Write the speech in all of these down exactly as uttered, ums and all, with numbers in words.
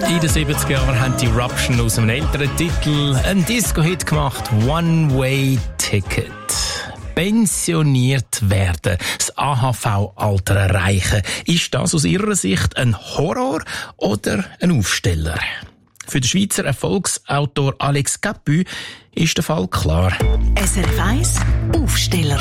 In den siebziger Jahren haben die Eruption aus einem älteren Titel einen Disco-Hit gemacht, One-Way-Ticket. Pensioniert werden, das A H V-Alter erreichen. Ist das aus Ihrer Sicht ein Horror oder ein Aufsteller? Für den Schweizer Erfolgsautor Alex Capu ist der Fall klar. S R F eins Aufsteller.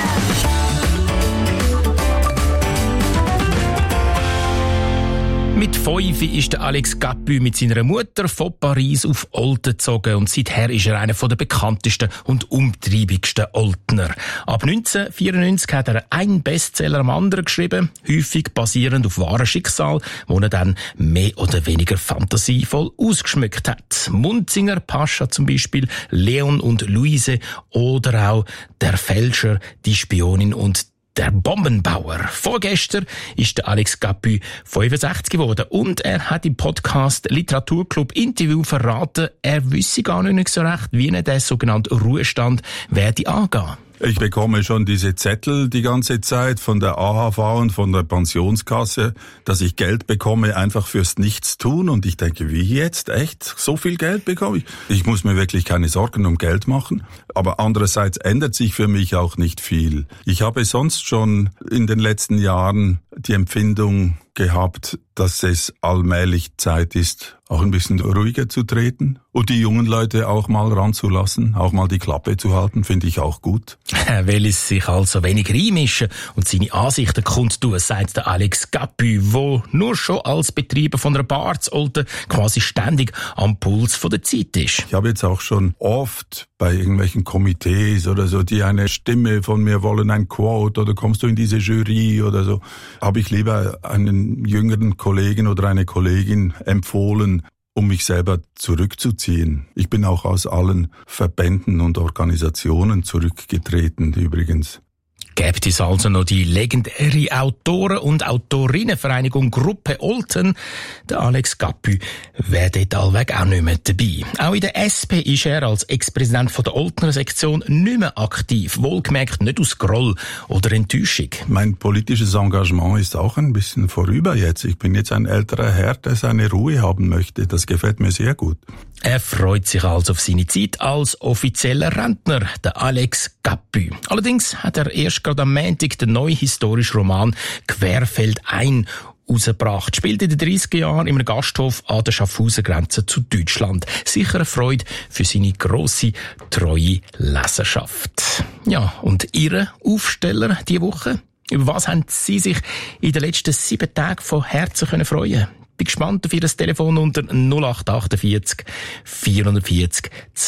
Mit fünf ist der Alex Capu mit seiner Mutter von Paris auf Olten gezogen und seither ist er einer der bekanntesten und umtriebigsten Oltener. Ab neunzehnhundertvierundneunzig hat er einen Bestseller am anderen geschrieben, häufig basierend auf wahren Schicksal, wo er dann mehr oder weniger fantasievoll ausgeschmückt hat. Munzinger, Pascha zum Beispiel, Leon und Luise oder auch Der Fälscher, die Spionin und der Bombenbauer. Vorgestern ist der Alex Capu fünfundsechzig geworden und er hat im Podcast Literaturclub Interview verraten, er wisse gar nicht so recht, wie er den sogenannten Ruhestand werde angehen. Ich bekomme schon diese Zettel die ganze Zeit von der A H V und von der Pensionskasse, dass ich Geld bekomme einfach fürs Nichtstun. Und ich denke, wie jetzt? Echt? So viel Geld bekomme ich? Ich muss mir wirklich keine Sorgen um Geld machen. Aber andererseits ändert sich für mich auch nicht viel. Ich habe sonst schon in den letzten Jahren die Empfindung gehabt, dass es allmählich Zeit ist, auch ein bisschen ruhiger zu treten und die jungen Leute auch mal ranzulassen, auch mal die Klappe zu halten, finde ich auch gut. Er will es sich also weniger einmischen und seine Ansichten kundtun, sagt der Alex Capu, wo nur schon als Betreiber von einer Bar zu Olten quasi ständig am Puls von der Zeit ist. Ich habe jetzt auch schon oft bei irgendwelchen Komitees oder so, die eine Stimme von mir wollen, ein Quote oder kommst du in diese Jury oder so, habe ich lieber einen jüngeren Kollegen oder eine Kollegin empfohlen, um mich selber zurückzuziehen. Ich bin auch aus allen Verbänden und Organisationen zurückgetreten übrigens. Gibt es also noch die legendäre Autoren- und Autorinnenvereinigung Gruppe Olten? Der Alex Capu wäre dort allweg auch nicht mehr dabei. Auch in der S P ist er als Ex-Präsident von der Oltener Sektion nicht mehr aktiv. Wohlgemerkt nicht aus Groll oder Enttäuschung. Mein politisches Engagement ist auch ein bisschen vorüber jetzt. Ich bin jetzt ein älterer Herr, der seine Ruhe haben möchte. Das gefällt mir sehr gut. Er freut sich also auf seine Zeit als offizieller Rentner, der Alex Capu. Allerdings hat er erst gerade am Montag den neuen historischen Roman «Querfeld ein» rausgebracht. Spielt in den dreissiger Jahren in einem Gasthof an der Schaffhauser Grenze zu Deutschland. Sicher eine Freude für seine grosse, treue Leserschaft. Ja, und Ihre Aufsteller diese Woche? Über was haben Sie sich in den letzten sieben Tagen von Herzen können freuen? Bin gespannt auf Ihr Telefon unter null acht achtundvierzig vierundvierzig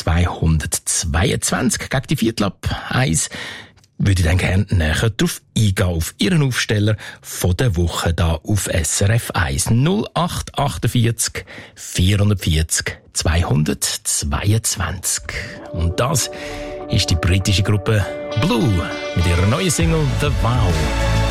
zweihundertzweiundzwanzig. Gegen die Viertel ab eins würde ich dann gerne näher darauf eingehen, auf Ihren Aufsteller von der Woche da auf S R F eins. null acht achtundvierzig vierundvierzig zweihundertzweiundzwanzig. Und das ist die britische Gruppe Blue mit ihrer neuen Single «The Vow».